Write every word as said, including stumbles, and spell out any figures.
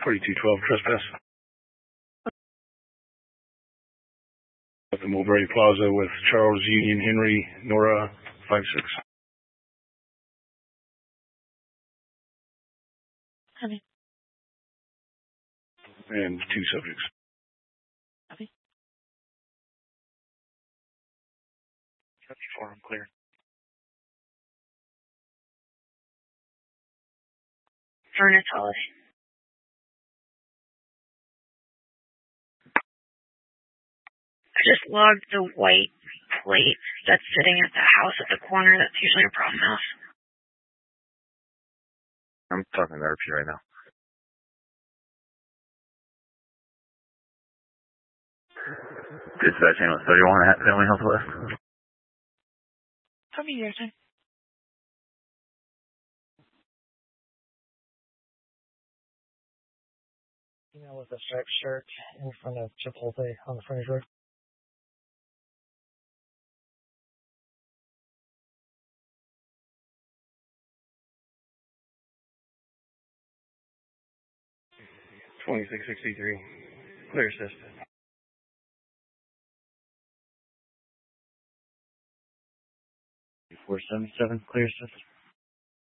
forty-two twelve trespass. At the Mulberry Plaza with Charles Union Henry Nora five six. Copy. And two subjects. Copy. seventy-four, I'm clear. Furnace Holiday. I just logged the white plate that's sitting at the house at the corner. That's usually a problem house. I'm talking to R P right now. Dispatch ambulance thirty-one at Family Health West. Copy your time. Female with a striped shirt in front of Chipotle on the frontage road. twenty-six sixty-three. Clear assist. four seventy-seven, clear assist.